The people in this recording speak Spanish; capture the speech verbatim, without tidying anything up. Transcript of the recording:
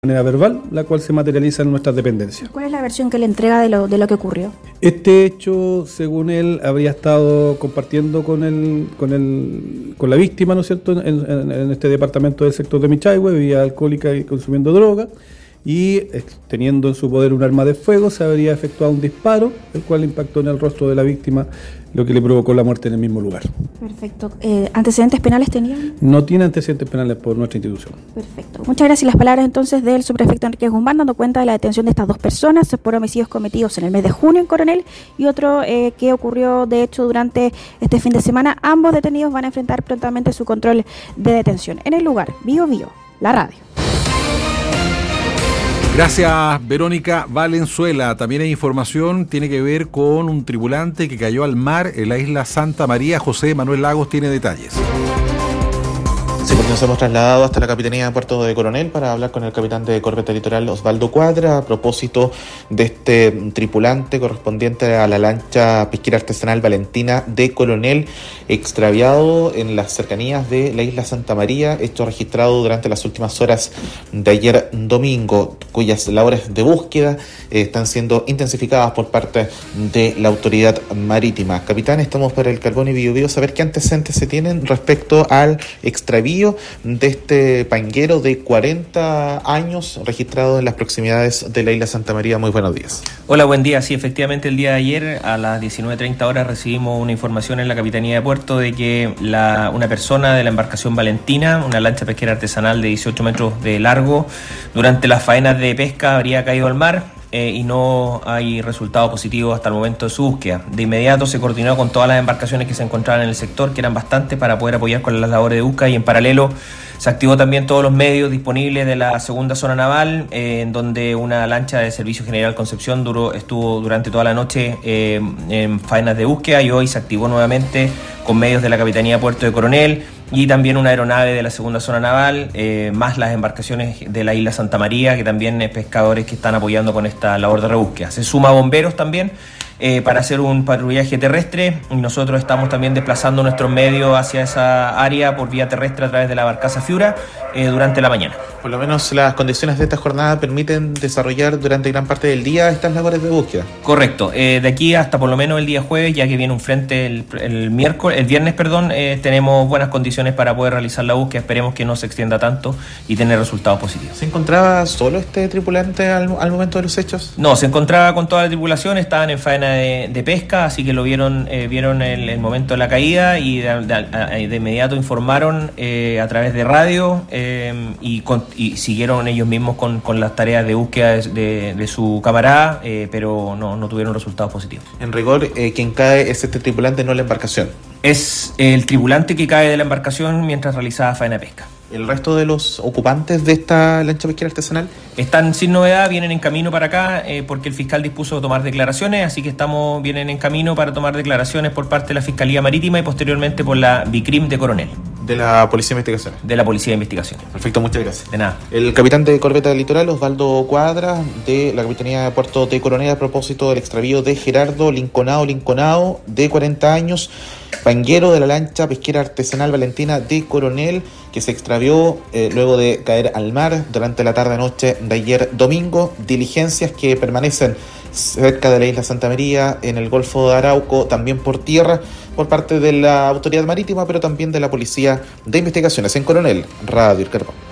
manera verbal, la cual se materializa en nuestras dependencias. ¿Cuál es la versión que le entrega de lo, de lo que ocurrió? Este hecho, según él, habría estado compartiendo con el, con el, con la víctima, ¿no es cierto?, en, en, en este departamento del sector de Michayhue, bebida alcohólica y consumiendo droga, y eh, teniendo en su poder un arma de fuego, se habría efectuado un disparo, el cual impactó en el rostro de la víctima, lo que le provocó la muerte en el mismo lugar. Perfecto. Eh, ¿Antecedentes penales tenían? No tiene antecedentes penales por nuestra institución. Perfecto. Muchas gracias. Las palabras entonces del subprefecto Enrique Guzmán, dando cuenta de la detención de estas dos personas por homicidios cometidos en el mes de junio en Coronel y otro eh, que ocurrió de hecho durante este fin de semana. Ambos detenidos van a enfrentar prontamente su control de detención. En el lugar, Bio Bio, la radio. Gracias, Verónica Valenzuela. También hay información, tiene que ver con un tripulante que cayó al mar en la isla Santa María. José Manuel Lagos tiene detalles. Sí, porque nos hemos trasladado hasta la Capitanía de Puerto de Coronel para hablar con el capitán de Corbeta Litoral, Osvaldo Cuadra, a propósito de este tripulante correspondiente a la lancha pesquera artesanal Valentina de Coronel, extraviado en las cercanías de la isla Santa María, hecho registrado durante las últimas horas de ayer domingo, cuyas labores de búsqueda eh, están siendo intensificadas por parte de la autoridad marítima. Capitán, estamos para el Carbón y Bio Bio, saber qué antecedentes se tienen respecto al extravío de este panguero de cuarenta años registrado en las proximidades de la isla Santa María. Muy buenos días. Hola, buen día. Sí, efectivamente el día de ayer a las diecinueve treinta horas recibimos una información en la Capitanía de Puerto de que la, una persona de la embarcación Valentina, una lancha pesquera artesanal de dieciocho metros de largo, durante las faenas de pesca habría caído al mar. Eh, y no hay resultado positivo hasta el momento de su búsqueda. De inmediato se coordinó con todas las embarcaciones que se encontraban en el sector, que eran bastantes, para poder apoyar con las labores de búsqueda, y en paralelo se activó también todos los medios disponibles de la segunda zona naval, eh, en donde una lancha de Servicio General Concepción duró, estuvo durante toda la noche eh, en faenas de búsqueda, y hoy se activó nuevamente con medios de la Capitanía de Puerto de Coronel y también una aeronave de la segunda zona naval, eh, más las embarcaciones de la isla Santa María, que también es pescadores que están apoyando con esta labor de rebúsqueda. Se suma bomberos también eh, para hacer un patrullaje terrestre, y nosotros estamos también desplazando nuestros medios hacia esa área por vía terrestre a través de la barcaza Fiura eh, durante la mañana. Por lo menos las condiciones de esta jornada permiten desarrollar durante gran parte del día estas labores de búsqueda. Correcto, eh, de aquí hasta por lo menos el día jueves, ya que viene un frente el, el miércoles, el viernes, perdón, eh, tenemos buenas condiciones para poder realizar la búsqueda. Esperemos que no se extienda tanto y tener resultados positivos. ¿Se encontraba solo este tripulante al, al momento de los hechos? No, se encontraba con toda la tripulación, estaban en faena de, de pesca, así que lo vieron, eh, vieron el, el momento de la caída y de, de, de inmediato informaron eh, a través de radio eh, y con, y siguieron ellos mismos con, con las tareas de búsqueda de, de, de su camarada, eh, pero no, no tuvieron resultados positivos. En rigor, eh, quien cae es este tripulante, no la embarcación. Es el tripulante que cae de la embarcación mientras realizaba faena de pesca. ¿El resto de los ocupantes de esta lancha pesquera artesanal? Están sin novedad, vienen en camino para acá eh, porque el fiscal dispuso de tomar declaraciones, así que estamos vienen en camino para tomar declaraciones por parte de la Fiscalía Marítima y posteriormente por la BICRIM de Coronel. De la Policía de Investigaciones. De la Policía de Investigaciones. Perfecto, muchas gracias. De nada. El capitán de Corbeta Litoral, Osvaldo Cuadra, de la Capitanía de Puerto de Coronel, a propósito del extravío de Gerardo Linconao Linconao, de cuarenta años, panguero de la lancha pesquera artesanal Valentina de Coronel, que se extravió eh, luego de caer al mar durante la tarde-noche de ayer domingo. Diligencias que permanecen cerca de la isla Santa María, en el Golfo de Arauco, también por tierra, por parte de la autoridad marítima, pero también de la Policía de Investigaciones. En Coronel, Radio El Carbón.